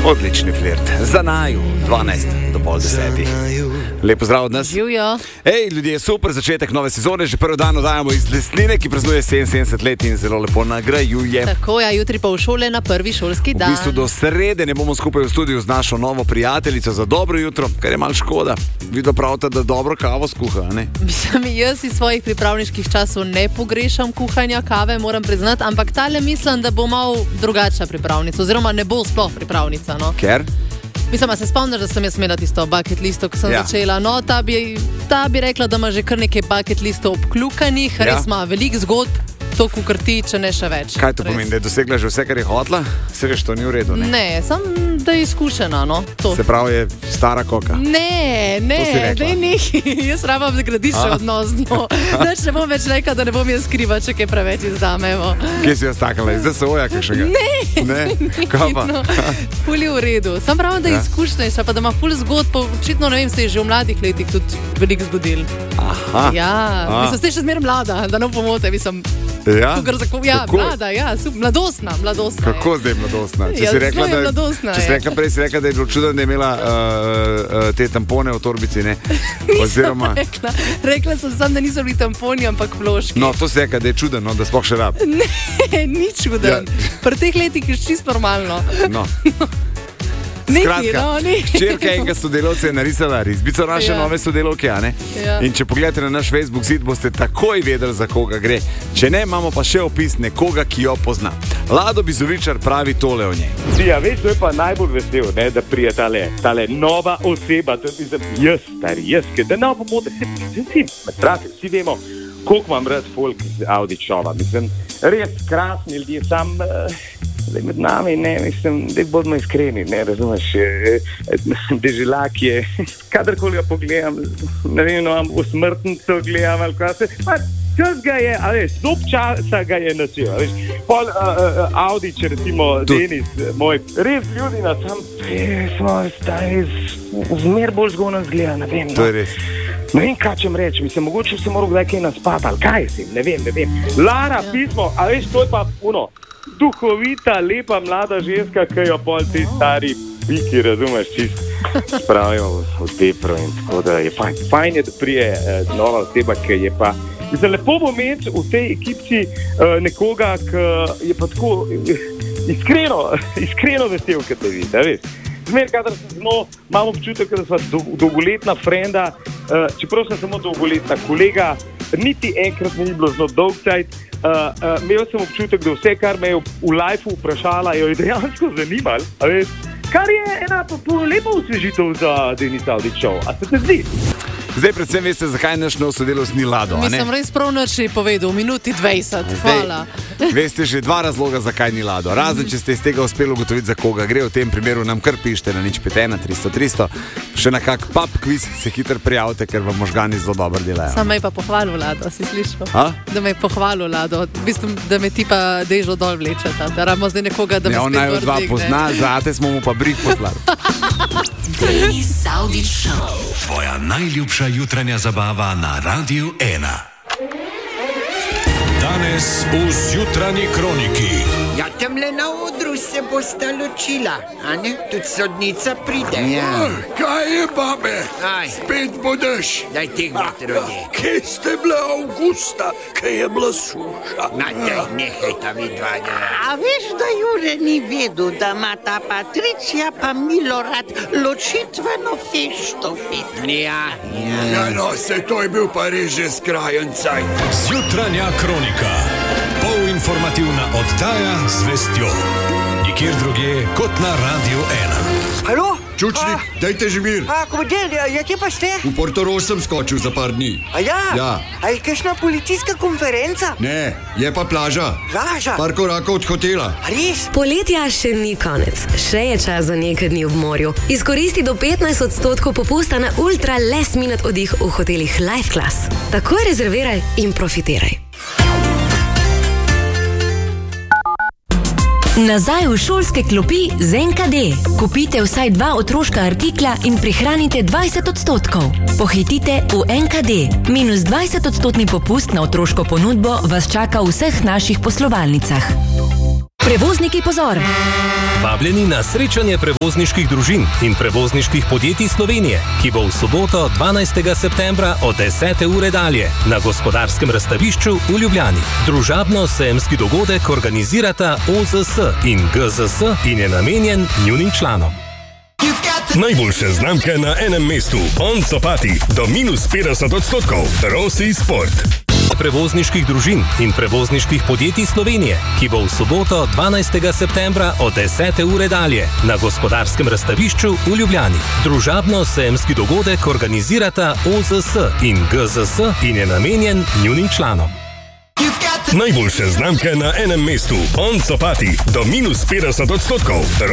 Odlični flirt. Za naju, 12 do pol 10. Lep pozdrav od nas. Živijo. Ej, ljudje, super začetek nove sezone. Že prvi dan oddajamo iz Lesnine, ki praznuje 77 let in zelo lepo nagrajuje. Tako, ja, jutri pa v šole na prvi šolski dan. V bistvu do srede ne bomo skupaj v studiu z našo novo prijateljico za dobro jutro, kar je malo škoda. Vidno pravite, da dobro kavo skuha, ne? Mislim, jaz iz svojih pripravniških časov ne pogrešam kuhanja kave, moram priznati, ampak tale mislim, da bo malo drugačna pripravnica, oziroma ne bo sploh pripravnica. No? Ker? Mislim, a se spomniš, da sem jaz imela tisto bucket listo, ko sem začela. No, ta bi rekla, da ima že kar nekaj bucket listov obkljukanih, res ima veliko zgodb, to kukrti, če ne še več. Kaj to pomeni, da je dosegla že vse, kar je hotla? Se veš, to ni v redu, ne? Ne, sam da je izkušena, no. To. Se pravi, je stara koka. Ne, daj nekaj. Jaz rabam zgraditi še odnos z njo. Nič ne bom več rekla, da ne bom jaz skriva, če kaj preveč izdam, evo. Kje si jaz takala? Iz DSO-ja kakšnega? Ne. Kaj pa? No, ful je v redu. Sam pravim, da je izkušnejša, pa da ima ful zgodb, očitno, ne vem, se je že v mladih letih tudi veliko zgodil. Aha. Ja, mislim, ste še zmeraj mlada, da ne pomote, mislim. Ja? Mlada, ja, mladostna. Kako zdaj mladostna? Če si rekla prej, si rekla, da je bilo čudno, da je imela te tampone v torbici, ne? Oziroma... Rekla sem sam, da niso bili tamponi, ampak vložki. No, to si rekla, da je čudno, da sploh še rab. Ne, ni čuden. Pri teh letih je čisto normalno. No. Skratka, hčerka enega sodelavca je narisala risbico naše nove sodelavke, a ne? Ja. In če pogledate na naš Facebook zid, boste takoj vedeli, za koga gre. Če ne, imamo pa še opis nekoga, ki jo pozna. Lado Bizovičar pravi tole o njej. Ja, veš, to je pa najbolj vesel, ne, da prije tale nova oseba, to je jaz, ker da ne pomote, vsi vemo, koliko imam rad folk z Audi šova. Mislim, res krasni ljudje, sam... med nami, ne, mislim, da bodimo iskreni, ne, razumeš, deželak je, kadarkoli ga pogledam, ne vem, v smrtnico gledam, ali kaj se, pa čas ga je, a veš, dob časa ga je načel, a veš, pol Audi, če recimo Denis, moj, res ljudi na sam, smo stari, zmer bolj zgodno zgleda, ne vem, to je res. Ne vem, kaj čem reči, mislim, mogoče se moral kdaj kaj naspati, ali kaj si, ne vem. Lara, pismo, a veš, to je pa puno. Duhovita, lepa mlada ženska, ki jo pol ti stari piki, razumeš, čist spravijo v tepro in tako da je fajn je, da prije nova oseba, ki je pa lepo bo imeti v tej ekipci nekoga, ki je pa tako iskreno vesel, kot te vidi, veš. Zmer, kadar sem z njo, imam občutek, da sva dolgoletna frenda, čeprav sem samo dolgoletna kolega, niti enkrat mi ni bilo zelo dolg cajt. Imel sem občutek, da vse, kar me je v lifeu vprašala, jo je dejansko zanimalo, kar je ena lepa osvežitev za Denis Audi Show. A se te zdi? Zdaj predvsem veste, zakaj naš nov sodelavec ni Lado, a ne? Mislim, res prav nič je povedal, v minuti 20, hvala. Veste že dva razloga, zakaj ni Lado. Razen, če ste iz tega uspeli ugotoviti, za koga gre, v tem primeru nam kar pišite na 051 300 300. Še na kak pub quiz se hitro prijavite, ker vam možgani zelo dobro delajo. Sam me je pa pohvalil Lado, si slišal? Da me je pohvalil Lado, v bistvu, da me ti pa dežo dol vlečeta, da rabimo zdaj nekoga, da me spet naj dva pozna, zate smo mu pa brih poslali. Denis Audi Show. Tvoja najljubša jutranja zabava na Radiu 1. Danes v Zjutranji kroniki. Ja, tamle na odru se bosta ločila, a ne? Tudi sodnica pride. Ja. Kaj je, babe? Aj. Spet bodaš. Daj tegnite, rodje. Kje ste bile avgusta, kaj je bila suša? Na daj, nehaj ta vidvanja. A veš, da Jure ni vedel, da ima ta Patricija pa Milorad ločitveno fešto fit? Ja. Ja, no, se to je bil pa res že skrajen cajt. Zjutranja kronika. Polinformativna oddaja z vestjo. Nikjer drugje kot na Radiu 1. Halo? Čučnik, dajte že mir. Komandant, kje pa ste? V Portorož sem skočil za par dni. A ja? Ja. A je kakšna policijska konferenca? Ne, je pa plaža. Plaža? Par korakov od hotela. Res? Poletja še ni konec. Še je čas za nekaj dni v morju. Izkoristi do 15% popusta na ultra last minute oddih v hotelih Life Class. Takoj rezerviraj in profitiraj. Nazaj v šolske klopi z NKD. Kupite vsaj 2 otroška artikla in prihranite 20%. Pohitite v NKD. Minus 20% popust na otroško ponudbo vas čaka v vseh naših poslovalnicah. Prevozniki pozor! Vabljeni na srečanje prevozniških družin in prevozniških podjetij Slovenije, ki bo v soboto 12. septembra od 10. ure dalje na gospodarskem razstavišču v Ljubljani. Družabno-sejemski dogodek organizirata OZS in GZS in je namenjen njunim članom. Najboljše znamke na enem mestu. On Copati do -50%. Rossi Sport. Prevozniških družin in prevozniških podjetij Slovenije, ki bo v soboto 12. septembra od 10. ure dalje na gospodarskem razstavišču v Ljubljani. Družabno-sejemski dogodek organizirata OZS in GZS in je namenjen njunim članom. Najboljše znamke na enem mestu. On Copati do -50%.